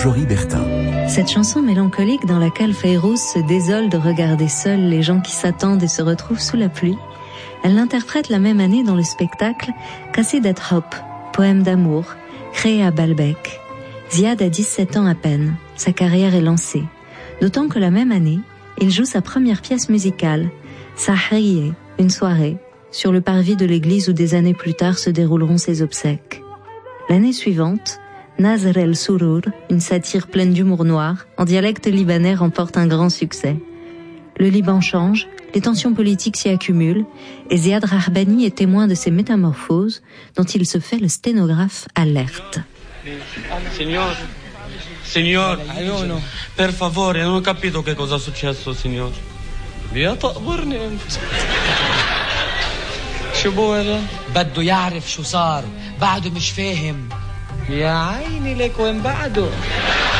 Marjorie Bertin. Cette chanson mélancolique dans laquelle Fayrouz se désole de regarder seuls les gens qui s'attendent et se retrouvent sous la pluie, elle l'interprète la même année dans le spectacle Qasidat Hop, poème d'amour, créé à Baalbek. Ziad a 17 ans à peine, sa carrière est lancée. D'autant que la même année, il joue sa première pièce musicale, Sahriye, une soirée, sur le parvis de l'église où des années plus tard se dérouleront ses obsèques. L'année suivante, Nazr el-Surur, une satire pleine d'humour noir, en dialecte libanais remporte un grand succès. Le Liban change, les tensions politiques s'y accumulent, et Ziad Rahbani est témoin de ces métamorphoses dont il se fait le sténographe alerte. Signor, per favore, non ho capito che cosa è successo, signor. بيطقبرني انت. شو بو هذا؟ بده يعرف شو صار، بعده مش فاهم. يا عيني لك وين بعده؟